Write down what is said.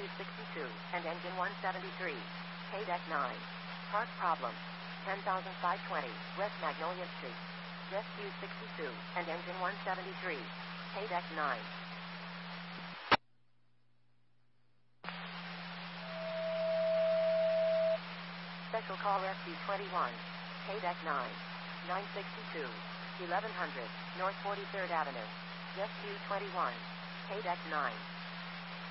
62 and engine 173. K-Deck 9. Part problem. 10,520 West Magnolia Street. Rescue 62 and engine 173. K-Deck 9. Special call Rescue 21. K-Deck 9. 962. 1100 North 43rd Avenue. Rescue 21. K-Deck 9.